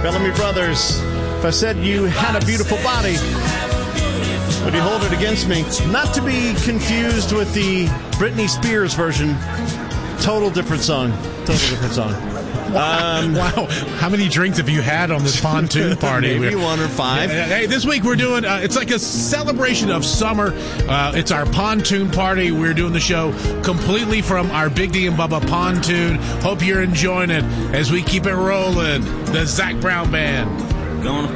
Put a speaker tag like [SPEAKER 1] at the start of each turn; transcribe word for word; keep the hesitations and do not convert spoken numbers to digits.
[SPEAKER 1] Bellamy Brothers. If I said you had a beautiful body, would you hold it against me? Not to be confused with the Britney Spears version. Total different song. Total different song. Um,
[SPEAKER 2] wow. How many drinks have you had on this pontoon party?
[SPEAKER 1] Maybe one or five.
[SPEAKER 2] Hey, this week we're doing, uh, it's like a celebration of summer. Uh, it's our pontoon party. We're doing the show completely from our Big D and Bubba pontoon. Hope you're enjoying it as we keep it rolling. The Zac Brown Band.
[SPEAKER 3] Gonna